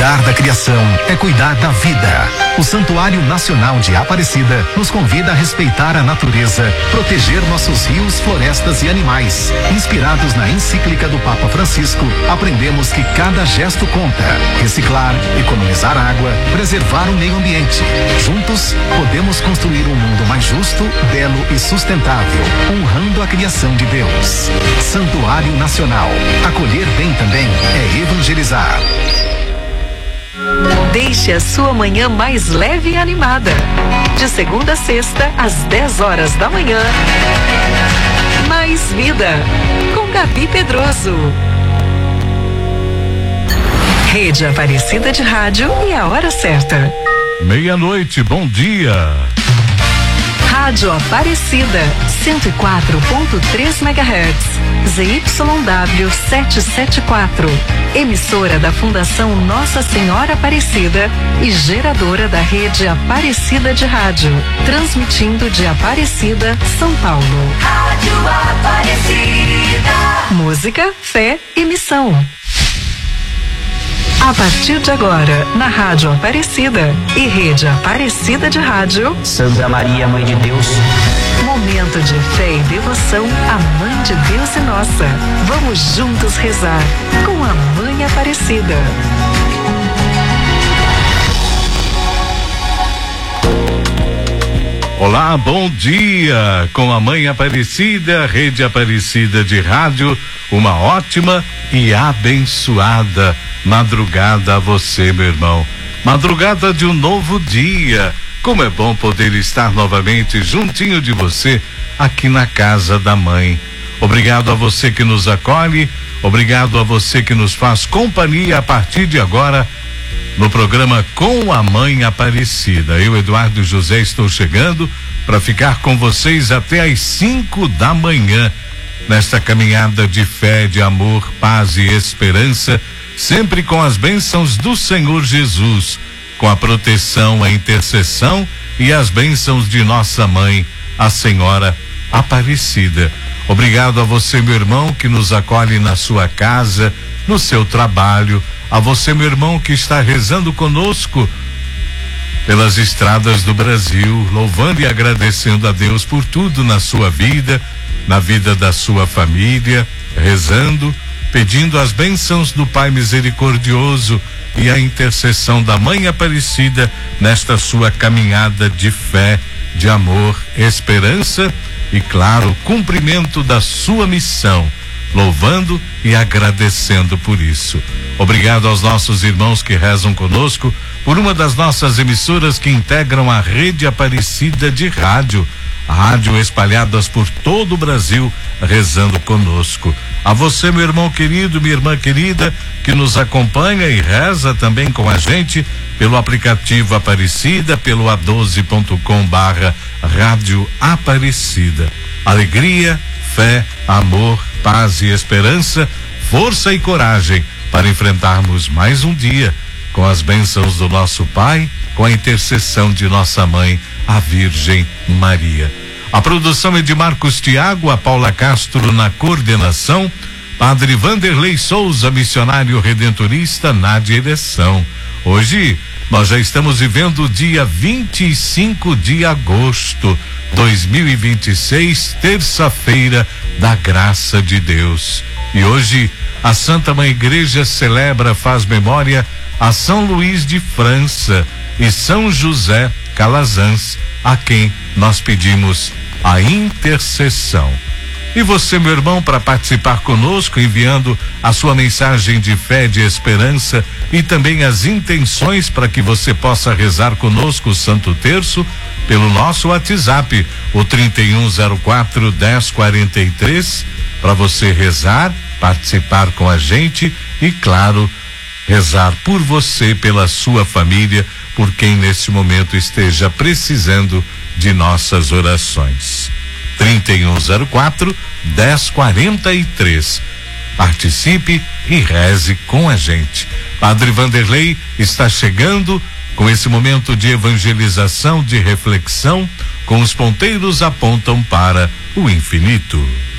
Cuidar da criação é cuidar da vida. O Santuário Nacional de Aparecida nos convida a respeitar a natureza, proteger nossos rios, florestas e animais. Inspirados na encíclica do Papa Francisco, aprendemos que cada gesto conta. Reciclar, economizar água, preservar o meio ambiente. Juntos, podemos construir um mundo mais justo, belo e sustentável, honrando a criação de Deus. Santuário Nacional. Acolher bem também é evangelizar. Deixe a sua manhã mais leve e animada. De segunda a sexta, às 10 horas da manhã. Mais Vida, com Gabi Pedroso. Rede Aparecida de Rádio e a hora certa. 12:00, bom dia. Rádio Aparecida, 104.3 MHz, ZYW 774, emissora da Fundação Nossa Senhora Aparecida e geradora da Rede Aparecida de Rádio, transmitindo de Aparecida, São Paulo. Rádio Aparecida. Música, fé e missão. A partir de agora, na Rádio Aparecida e Rede Aparecida de Rádio, Santa Maria, Mãe de Deus. Momento de fé e devoção à Mãe de Deus e nossa. Vamos juntos rezar com a Mãe Aparecida. Olá, bom dia com a Mãe Aparecida, Rede Aparecida de Rádio. Uma ótima e abençoada madrugada a você, meu irmão. Madrugada de um novo dia. Como é bom poder estar novamente juntinho de você aqui na casa da mãe. Obrigado a você que nos acolhe, obrigado a você que nos faz companhia a partir de agora no programa Com a Mãe Aparecida. Eu, Eduardo José, estou chegando para ficar com vocês até às 5 da manhã nesta caminhada de fé, de amor, paz e esperança, sempre com as bênçãos do Senhor Jesus, com a proteção, a intercessão e as bênçãos de nossa mãe, a Senhora Aparecida. Obrigado a você, meu irmão, que nos acolhe na sua casa, no seu trabalho, a você, meu irmão, que está rezando conosco pelas estradas do Brasil, louvando e agradecendo a Deus por tudo na sua vida, na vida da sua família, rezando, pedindo as bênçãos do Pai misericordioso e a intercessão da Mãe Aparecida nesta sua caminhada de fé, de amor, esperança e, claro, cumprimento da sua missão, louvando e agradecendo por isso. Obrigado aos nossos irmãos que rezam conosco por uma das nossas emissoras que integram a Rede Aparecida de Rádio, rádio espalhadas por todo o Brasil, rezando conosco. A você, meu irmão querido, minha irmã querida, que nos acompanha e reza também com a gente pelo aplicativo Aparecida, pelo a12.com/Rádio Aparecida. Alegria, fé, amor, paz e esperança, força e coragem para enfrentarmos mais um dia com as bênçãos do nosso Pai, com a intercessão de nossa mãe, a Virgem Maria. A produção é de Marcos Tiago, a Paula Castro na coordenação, Padre Vanderlei Souza, missionário redentorista, na direção. Hoje nós já estamos vivendo o dia 25 de agosto 2026, terça-feira da graça de Deus. E hoje a Santa Mãe Igreja celebra, faz memória a São Luís de França e São José Calazans, a quem nós pedimos a intercessão. E você, meu irmão, para participar conosco, enviando a sua mensagem de fé, de esperança e também as intenções para que você possa rezar conosco o Santo Terço pelo nosso WhatsApp, o 3104-1043, para você rezar, participar com a gente e, claro, rezar por você, pela sua família, por quem nesse momento esteja precisando de nossas orações. 3104-1043. Participe e reze com a gente. Padre Vanderlei está chegando com esse momento de evangelização, de reflexão, com os ponteiros apontam para o infinito.